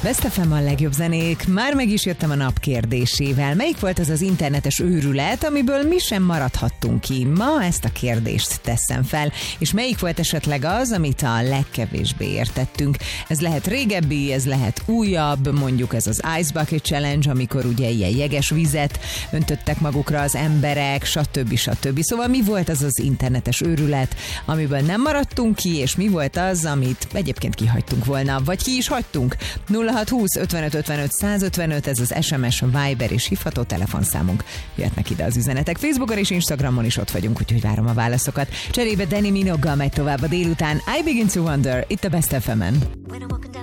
Best FM a legjobb zenék. Már meg is jöttem a nap kérdésével. Melyik volt az az internetes őrület, amiből mi sem maradhattunk ki? Ma ezt a kérdést teszem fel. És melyik volt esetleg az, amit a legkevésbé értettünk? Ez lehet régebbi, ez lehet újabb, mondjuk ez az Ice Bucket Challenge, amikor ugye ilyen jeges vizet öntöttek magukra az emberek, stb. Szóval mi volt az az internetes őrület, amiből nem maradtunk ki, és mi volt az, amit egyébként kihagytunk volna, vagy ki is hagytunk? 0620 55 55 155, ez az SMS, Viber és hívható telefonszámunk. Jöhetnek ide az üzenetek. Facebookon és Instagramon is ott vagyunk, úgyhogy várom a válaszokat. Cserébe Danny Minoggal megy tovább a délután. I Begin to Wonder, itt a Best FM-en.